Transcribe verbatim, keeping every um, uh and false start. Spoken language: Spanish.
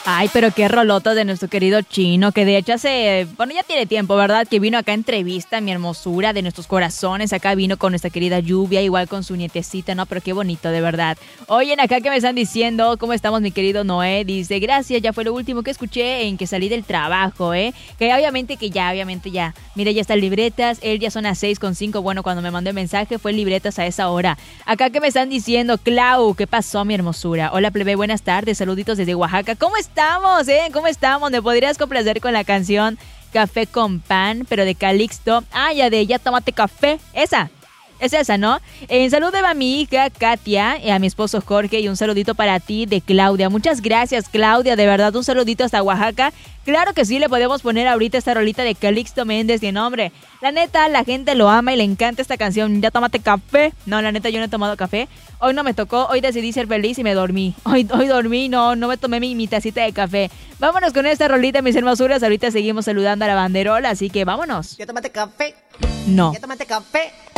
Ay, pero qué rolota de nuestro querido Chino, que de hecho hace, bueno, ya tiene tiempo, ¿verdad? Que vino acá a entrevista, mi hermosura de nuestros corazones. Acá vino con nuestra querida Lluvia, igual con su nietecita, ¿no? Pero qué bonito, de verdad. Oyen acá que me están diciendo, ¿cómo estamos, mi querido Noé? Dice, gracias, ya fue lo último que escuché en que salí del trabajo, ¿eh? Que obviamente que ya, obviamente ya. Mira, ya están libretas, él ya son las seis con cinco. Bueno, cuando me mandó el mensaje fue libretas a esa hora. Acá que me están diciendo, Clau, ¿qué pasó, mi hermosura? Hola, plebe, buenas tardes, saluditos desde Oaxaca. ¿Cómo estamos, eh? ¿Cómo estamos? ¿Me podrías complacer con la canción Café con Pan, pero de Calixto? Ah, ya de Ya Tómate Café. Esa. Es esa, ¿no? En salud a mi hija Katia, a mi esposo Jorge y un saludito para ti de Claudia. Muchas gracias, Claudia, de verdad, un saludito hasta Oaxaca. Claro que sí, le podemos poner ahorita esta rolita de Calixto Méndez de nombre. La neta, la gente lo ama y le encanta esta canción. Ya tómate café. No, la neta, yo no he tomado café. Hoy no me tocó, hoy decidí ser feliz y me dormí. Hoy, hoy dormí, no, no me tomé mi, mi tacita de café. Vámonos con esta rolita, mis hermosuras. Ahorita seguimos saludando a la banderola, así que vámonos. Ya tómate café. No. Ya tómate café.